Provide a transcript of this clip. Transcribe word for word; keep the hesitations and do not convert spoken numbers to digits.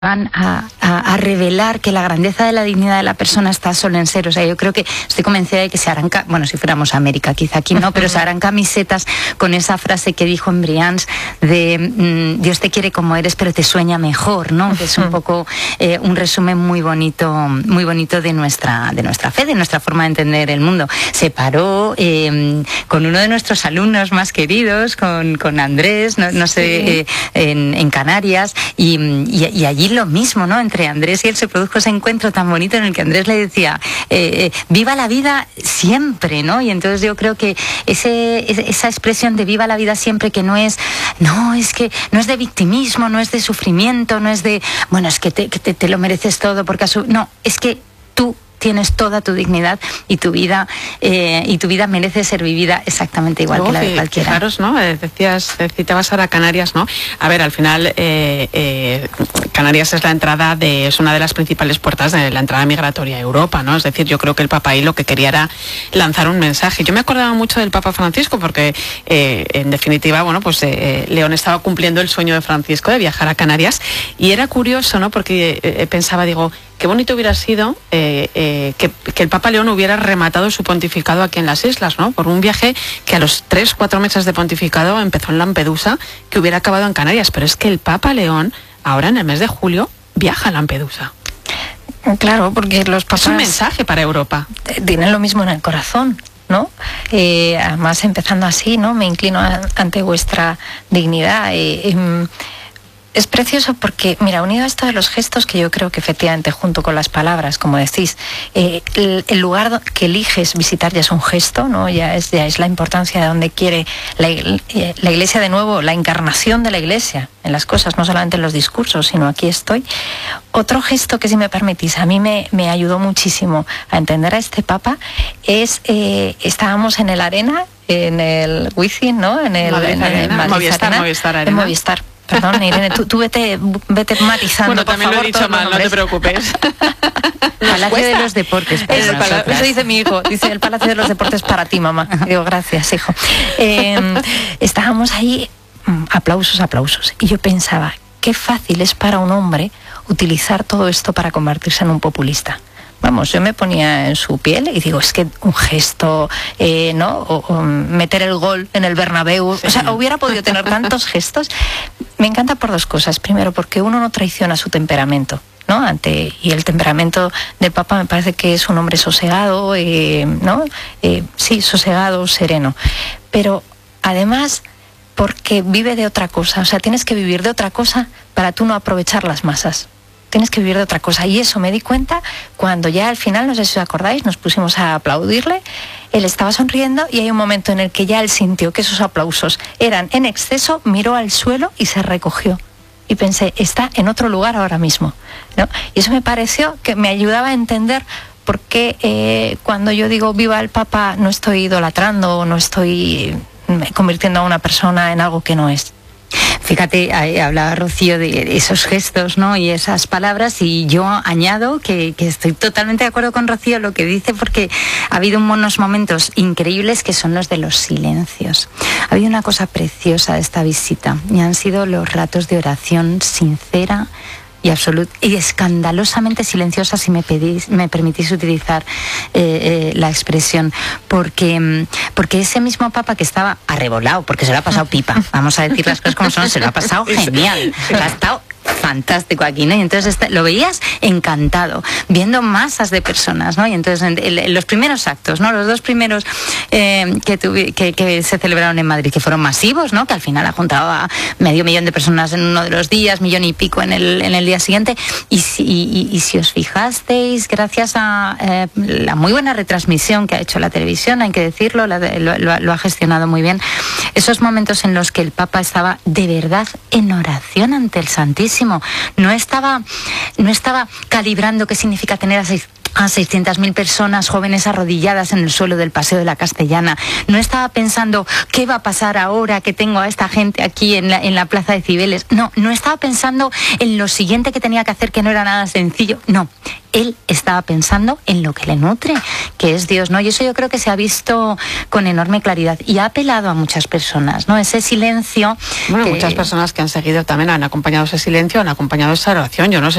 van a, a, a revelar que la grandeza de la dignidad de la persona está solo en ser. O sea, yo creo que estoy convencida de que se harán, bueno, si fuéramos a América, quizá aquí no, pero se harán camisetas con esa frase que dijo en Brians de mmm, Dios te quiere como eres, pero te sueña mejor, ¿no? Que es un poco eh, un resumen muy bonito, muy bonito de nuestra, de nuestra fe, de nuestra forma de entender el mundo. Se paró eh, con uno de nuestros alumnos más queridos, con, con Andrés, no, no sé, sí. eh, en, en Canarias, y, y, y allí lo mismo, ¿no? Entre Andrés y él se produjo ese encuentro tan bonito en el que Andrés le decía eh, eh, viva la vida siempre, ¿no? Y entonces yo creo que ese, esa expresión de viva la vida siempre, que no es, no, es que no es de victimismo, no es de sufrimiento, no es de, bueno, es que te, que te, te lo mereces todo porque has... No, es que tú tienes toda tu dignidad y tu vida eh, y tu vida merece ser vivida exactamente igual Luego, que la de cualquiera. Fijaros, ¿no? Eh, decías, eh, citabas ahora Canarias, ¿no? A ver, al final eh, eh, Canarias es la entrada de, es una de las principales puertas de la entrada migratoria a Europa, ¿no? Es decir, yo creo que el Papa ahí lo que quería era lanzar un mensaje. Yo me acordaba mucho del Papa Francisco porque, eh, en definitiva, bueno, pues eh, León estaba cumpliendo el sueño de Francisco de viajar a Canarias y era curioso, ¿no? Porque eh, pensaba, digo, qué bonito hubiera sido eh, eh, que, que el Papa León hubiera rematado su pontificado aquí en las islas, ¿no? Por un viaje que a los tres, cuatro meses de pontificado empezó en Lampedusa, que hubiera acabado en Canarias. Pero es que el Papa León, ahora en el mes de julio, viaja a Lampedusa. Claro, porque los papas... Es un mensaje para Europa. Tienen lo mismo en el corazón, ¿no? Eh, además, empezando así, ¿no? Me inclino a, ante vuestra dignidad. Eh, eh, Es precioso porque, mira, unido a esto de los gestos, que yo creo que efectivamente junto con las palabras, como decís, eh, el, el lugar que eliges visitar ya es un gesto, ¿no? Ya es, ya es la importancia de donde quiere la, la Iglesia, de nuevo, la encarnación de la Iglesia en las cosas, no solamente en los discursos, sino aquí estoy. Otro gesto que, si me permitís, a mí me, me ayudó muchísimo a entender a este Papa es, eh, estábamos en el Arena, en el Wizzing, ¿no? En el, Madrid en el, Arena. Madrid Movistar, Arena, Movistar Arena. En Movistar. Perdón, Irene, tú, tú vete, vete matizando, bueno, por también favor, lo he dicho mal, no te preocupes. Palacio de los Deportes. Eso, eso dice mi hijo, dice el Palacio de los Deportes para ti, mamá. Digo, gracias, hijo. Eh, estábamos ahí, aplausos, aplausos. Y yo pensaba, qué fácil es para un hombre utilizar todo esto para convertirse en un populista. Vamos, yo me ponía en su piel y digo, es que un gesto, eh, ¿no? O, o meter el gol en el Bernabéu, sí. O sea, hubiera podido tener tantos gestos. Me encanta por dos cosas. Primero, porque uno no traiciona su temperamento, ¿no? Ante, y el temperamento del Papa me parece que es un hombre sosegado, eh, ¿no? Eh, sí, sosegado, sereno. Pero además, porque vive de otra cosa. O sea, tienes que vivir de otra cosa para tú no aprovechar las masas. Tienes que vivir de otra cosa. Y eso me di cuenta cuando ya al final, no sé si os acordáis, nos pusimos a aplaudirle, él estaba sonriendo y hay un momento en el que ya él sintió que esos aplausos eran en exceso, miró al suelo y se recogió. Y pensé, está en otro lugar ahora mismo, ¿no? Y eso me pareció que me ayudaba a entender por qué eh, cuando yo digo viva el Papa no estoy idolatrando, no estoy convirtiendo a una persona en algo que no es. Fíjate, hablaba Rocío de esos gestos, ¿no? Y esas palabras, y yo añado que, que estoy totalmente de acuerdo con Rocío lo que dice, porque ha habido unos momentos increíbles que son los de los silencios. Ha habido una cosa preciosa de esta visita y han sido los ratos de oración sincera y absoluta y escandalosamente silenciosa, si me pedís, me permitís utilizar eh, eh, la expresión, porque porque ese mismo Papa que estaba arrebolado, porque se lo ha pasado pipa, vamos a decir las cosas como son, se lo ha pasado genial, ha estado fantástico aquí, ¿no? Y entonces este, lo veías encantado, viendo masas de personas, ¿no? Y entonces en, en, en los primeros actos, ¿no? Los dos primeros eh, que, tuvi, que, que se celebraron en Madrid, que fueron masivos, ¿no? Que al final apuntaba a medio millón de personas en uno de los días, millón y pico en el, en el día siguiente. Y si, y, y si os fijasteis, gracias a eh, la muy buena retransmisión que ha hecho la televisión, hay que decirlo, la, lo, lo, lo ha gestionado muy bien, esos momentos en los que el Papa estaba de verdad en oración ante el Santísimo. No estaba, no estaba calibrando qué significa tener a seis, a seiscientas mil personas jóvenes arrodilladas en el suelo del Paseo de la Castellana. No estaba pensando qué va a pasar ahora que tengo a esta gente aquí en la, en la Plaza de Cibeles. No, no estaba pensando en lo siguiente que tenía que hacer, que no era nada sencillo. No, él estaba pensando en lo que le nutre, que es Dios, ¿no? Y eso yo creo que se ha visto con enorme claridad y ha apelado a muchas personas, ¿no? Ese silencio. Bueno, que... muchas personas que han seguido también han acompañado ese silencio, han acompañado esa oración. Yo no sé